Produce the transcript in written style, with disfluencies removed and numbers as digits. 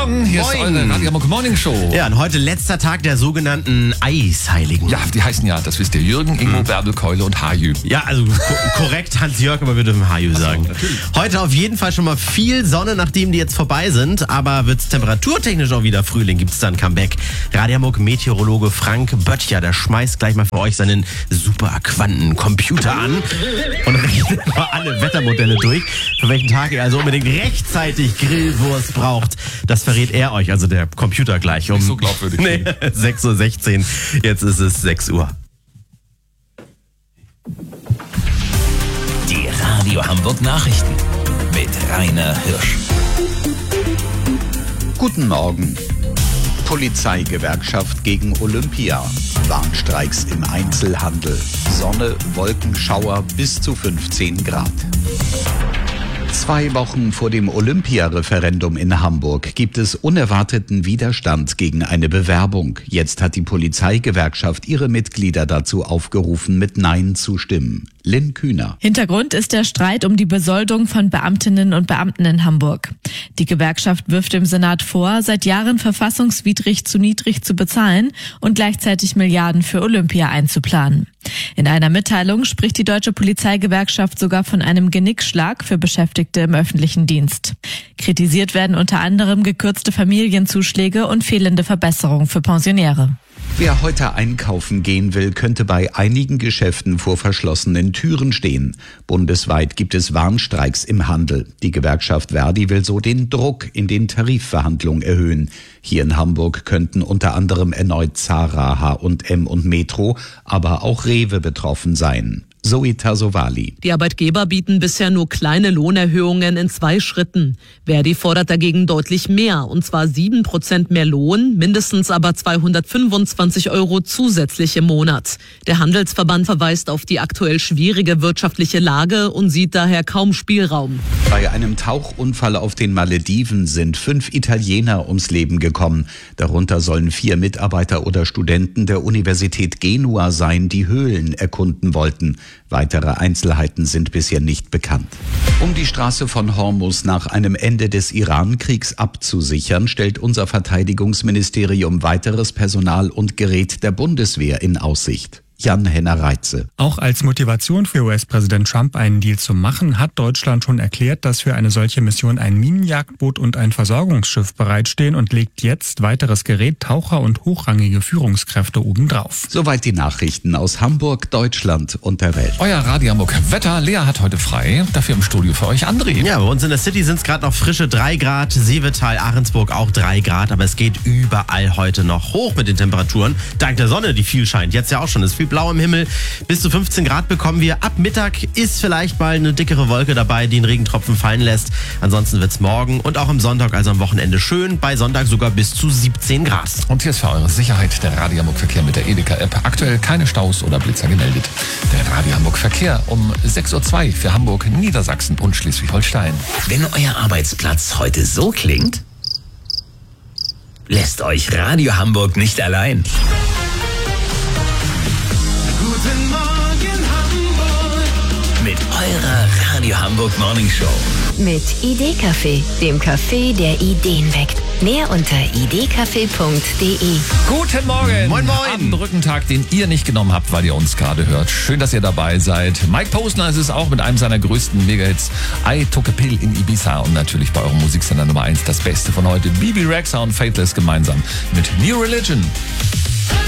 Morgen, hier ist eure Radio Hamburg Morning Show. Ja, und heute letzter Tag der sogenannten Eisheiligen. Ja, die heißen ja, das wisst ihr, Jürgen, Ingo, Bärbel, Keule und Hajü. Ja, also korrekt Hans-Jörg, aber wir dürfen Hajü sagen. Natürlich. Heute auf jeden Fall schon mal viel Sonne, nachdem die jetzt vorbei sind, aber wird's temperaturtechnisch auch wieder Frühling, gibt's dann Comeback. Radio Hamburg Meteorologe Frank Böttcher, der schmeißt gleich mal für euch seinen super Quantencomputer an und rechnet mal alle Wettermodelle durch, für welchen Tag ihr also unbedingt rechtzeitig Grillwurst braucht. Das verrät er euch, also der Computer gleich um. Nicht so glaubwürdig. 6:16 Uhr. Jetzt ist es 6 Uhr. Die Radio Hamburg Nachrichten mit Rainer Hirsch. Guten Morgen. Polizeigewerkschaft gegen Olympia. Warnstreiks im Einzelhandel. Sonne, Wolkenschauer bis zu 15 Grad. 2 Wochen vor dem Olympia-Referendum in Hamburg gibt es unerwarteten Widerstand gegen eine Bewerbung. Jetzt hat die Polizeigewerkschaft ihre Mitglieder dazu aufgerufen, mit Nein zu stimmen. Lynn Kühner. Hintergrund ist der Streit um die Besoldung von Beamtinnen und Beamten in Hamburg. Die Gewerkschaft wirft dem Senat vor, seit Jahren verfassungswidrig zu niedrig zu bezahlen und gleichzeitig Milliarden für Olympia einzuplanen. In einer Mitteilung spricht die Deutsche Polizeigewerkschaft sogar von einem Genickschlag für Beschäftigte im öffentlichen Dienst. Kritisiert werden unter anderem gekürzte Familienzuschläge und fehlende Verbesserungen für Pensionäre. Wer heute einkaufen gehen will, könnte bei einigen Geschäften vor verschlossenen Türen stehen. Bundesweit gibt es Warnstreiks im Handel. Die Gewerkschaft Verdi will so den Druck in den Tarifverhandlungen erhöhen. Hier in Hamburg könnten unter anderem erneut Zara, H&M und Metro, aber auch Rewe betroffen sein. Zoe Tassovali. Die Arbeitgeber bieten bisher nur kleine Lohnerhöhungen in 2 Schritten. Verdi fordert dagegen deutlich mehr, und zwar 7% mehr Lohn, mindestens aber 225 € zusätzlich im Monat. Der Handelsverband verweist auf die aktuell schwierige wirtschaftliche Lage und sieht daher kaum Spielraum. Bei einem Tauchunfall auf den Malediven sind 5 Italiener ums Leben gekommen. Darunter sollen 4 Mitarbeiter oder Studenten der Universität Genua sein, die Höhlen erkunden wollten. Weitere Einzelheiten sind bisher nicht bekannt. Um die Straße von Hormuz nach einem Ende des Iran-Kriegs abzusichern, stellt unser Verteidigungsministerium weiteres Personal und Gerät der Bundeswehr in Aussicht. Jan-Henner Reitze. Auch als Motivation für US-Präsident Trump einen Deal zu machen, hat Deutschland schon erklärt, dass für eine solche Mission ein Minenjagdboot und ein Versorgungsschiff bereitstehen und legt jetzt weiteres Gerät, Taucher und hochrangige Führungskräfte obendrauf. Soweit die Nachrichten aus Hamburg, Deutschland und der Welt. Euer Radio Hamburg Wetter. Lea hat heute frei. Dafür im Studio für euch André. Ja, bei uns in der City sind es gerade noch frische 3 Grad, Seevetal, Ahrensburg auch 3 Grad, aber es geht überall heute noch hoch mit den Temperaturen. Dank der Sonne, die viel scheint. Jetzt ja auch schon, ist viel blau im Himmel. Bis zu 15 Grad bekommen wir. Ab Mittag ist vielleicht mal eine dickere Wolke dabei, die einen Regentropfen fallen lässt. Ansonsten wird es morgen und auch am Sonntag, also am Wochenende, schön. Bei Sonntag sogar bis zu 17 Grad. Und hier ist für eure Sicherheit der Radio Hamburg Verkehr mit der Edeka-App. Aktuell keine Staus oder Blitzer gemeldet. Der Radio Hamburg Verkehr um 6:02 Uhr für Hamburg, Niedersachsen und Schleswig-Holstein. Wenn euer Arbeitsplatz heute so klingt, lässt euch Radio Hamburg nicht allein. Guten Morgen Hamburg. Mit eurer Radio Hamburg Morning Show. Mit Idee-Café, dem Café, der Ideen weckt. Mehr unter idcafé.de. Guten Morgen. Moin, moin. Am Brückentag, den ihr nicht genommen habt, weil ihr uns gerade hört. Schön, dass ihr dabei seid. Mike Posner ist es auch mit einem seiner größten Mega-Hits. I Took a Pill in Ibiza. Und natürlich bei eurem Musiksender Nummer 1 das Beste von heute. Bibi Rexha und Faithless gemeinsam mit New Religion.